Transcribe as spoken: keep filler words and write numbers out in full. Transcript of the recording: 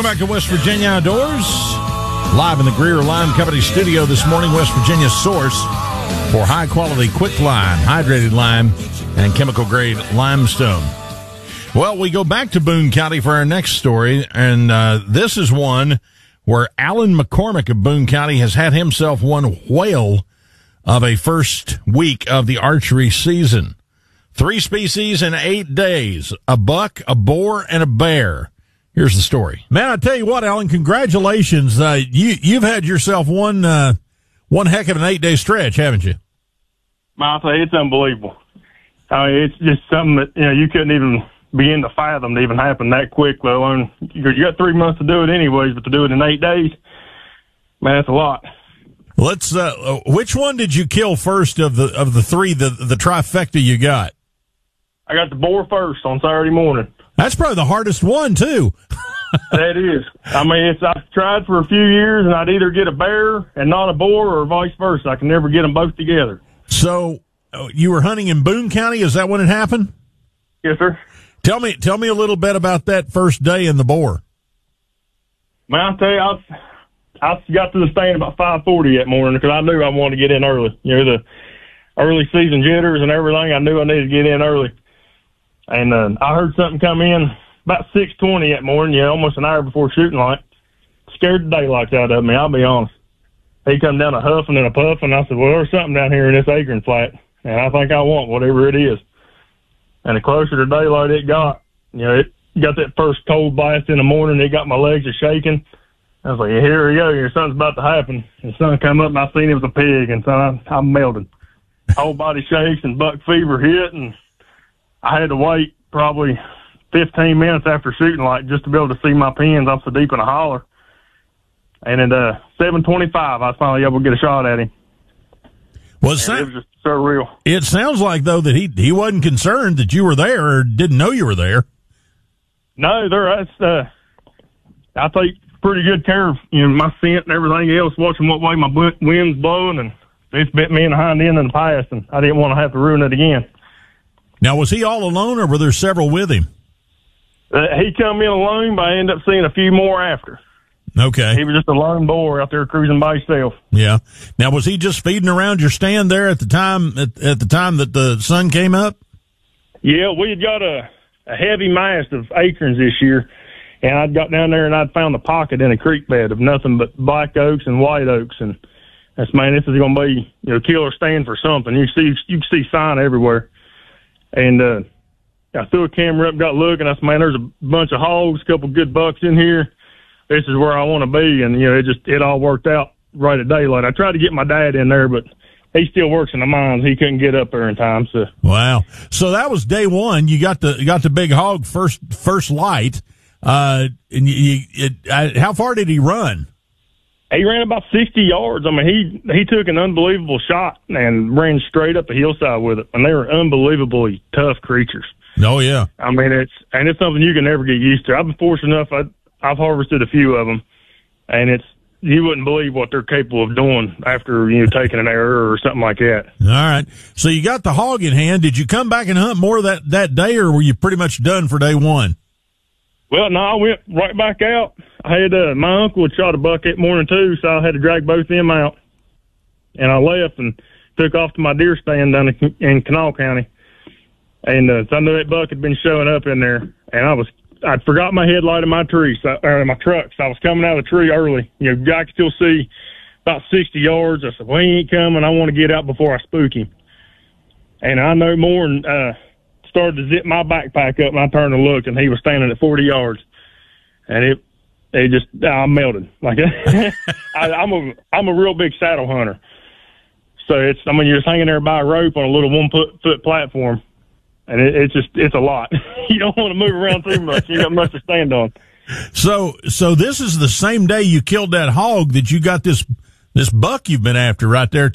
Welcome back to West Virginia Outdoors. Live in the Greer Lime Company studio this morning, West Virginia's source for high-quality quick lime, hydrated lime, and chemical-grade limestone. Well, we go back to Boone County for our next story, and uh, this is one where Alan McCormick of Boone County has had himself one whale of a first week of the archery season. Three species in eight days, a buck, a boar, and a bear. Here's the story. Man, I tell you what, Alan, congratulations. Uh, you, you've had yourself one, uh, one heck of an eight-day stretch, haven't you? I'll tell you, it's unbelievable. I mean, it's just something that, you know, you couldn't even begin to fathom to even happen that quick, let alone, you got three months to do it anyways, but to do it in eight days, man, that's a lot. Let's, uh, which one did you kill first of the, of the three, the, the trifecta you got? I got the boar first on Saturday morning. That's probably the hardest one, too. That is. I mean, it's, I've tried for a few years, and I'd either get a bear and not a boar or vice versa. I can never get them both together. So, uh, you were hunting in Boone County? Is that when it happened? Yes, sir. Tell me tell me a little bit about that first day in the boar. Man, I'll tell you, I, was, I got to the stand about five forty that morning because I knew I wanted to get in early. You know, the early season jitters and everything, I knew I needed to get in early. And uh, I heard something come in about six twenty that morning, yeah, almost an hour before shooting light. Scared the daylights out of me, I'll be honest. He come down a huffing and a puffing. I said, well, there's something down here in this acorn flat, and I think I want whatever it is. And the closer to daylight it got, you know, it got that first cold blast in the morning. It got my legs a shaking. I was like, here we go. Here, something's about to happen. And the sun come up, and I seen it was a pig, and so I, I melted. Whole body shakes, and buck fever hit, and I had to wait probably fifteen minutes after shooting light just to be able to see my pins. I'm so deep in a holler. And at uh, seven twenty-five, I was finally able to get a shot at him. Well, it, sa- it was just surreal. It sounds like, though, that he he wasn't concerned that you were there or didn't know you were there. No, there. That's, uh, I take pretty good care of, you know, my scent and everything else, watching what way my wind's blowing, and it's bit me in the hind end in the past, and I didn't want to have to ruin it again. Now, was he all alone, or were there several with him? Uh, he come in alone, but I ended up seeing a few more after. Okay. He was just a lone boar out there cruising by himself. Yeah. Now, was he just feeding around your stand there at the time at, at the time that the sun came up? Yeah, we had got a, a heavy mast of acorns this year, and I'd got down there and I'd found a pocket in a creek bed of nothing but black oaks and white oaks, and that's, man, this is going to be, you know, killer stand for something. You see, you can see sign everywhere. And uh, I threw a camera up, got looking. I said, man, there's a bunch of hogs, a couple good bucks in here. This is where I want to be. And, you know, it just, it all worked out right at daylight. I tried to get my dad in there, but he still works in the mines. He couldn't get up there in time. So wow. So that was day one. You got the, you got the big hog first, first light. Uh, and you, you it, I, how far did he run? He ran about sixty yards. I mean, he he took an unbelievable shot and ran straight up the hillside with it. And they were unbelievably tough creatures. Oh, yeah. I mean, it's and it's something you can never get used to. I've been fortunate enough. I, I've harvested a few of them, and it's you wouldn't believe what they're capable of doing after, you know, taking an error or something like that. All right. So you got the hog in hand. Did you come back and hunt more that, that day, or were you pretty much done for day one? Well, no, I went right back out. I had uh, my uncle had shot a buck that morning too, so I had to drag both of them out. And I left and took off to my deer stand down in, in Kanawha County. And uh, so I knew that buck had been showing up in there, and I was I'd forgot my headlight in my tree, so, or in my truck. So I was coming out of the tree early. You know, I could still see about sixty yards. I said, "Well, he ain't coming. I want to get out before I spook him." And I know more and uh, started to zip my backpack up, and I turned and looked, and he was standing at forty yards, and it. It just, I melted. Like, I, I'm a, I'm a real big saddle hunter. So it's, I mean, you're just hanging there by a rope on a little one foot, foot platform. And it, it's just, it's a lot. You don't want to move around too much. You got much to stand on. So, so this is the same day you killed that hog that you got this, this buck you've been after right there